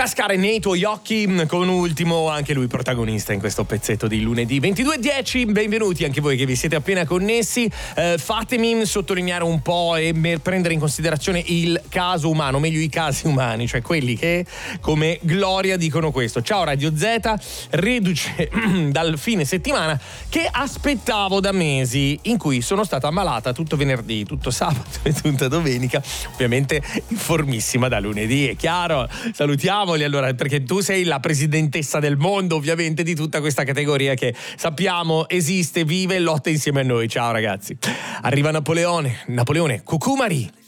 Cascare nei tuoi occhi, con ultimo anche lui protagonista in questo pezzetto di lunedì 22:10. Benvenuti anche voi che vi siete appena connessi. Fatemi sottolineare un po' e prendere in considerazione il caso umano, meglio i casi umani, cioè quelli che come Gloria dicono questo: ciao Radio Z, reduce dal fine settimana che aspettavo da mesi, in cui sono stata ammalata tutto venerdì, tutto sabato e tutta domenica, ovviamente informissima da lunedì, è chiaro. Salutiamoli allora, perché tu sei la presidentessa del mondo ovviamente di tutta questa categoria che sappiamo esiste, vive e lotta insieme a noi. Ciao ragazzi. Arriva Napoleone Cucumari.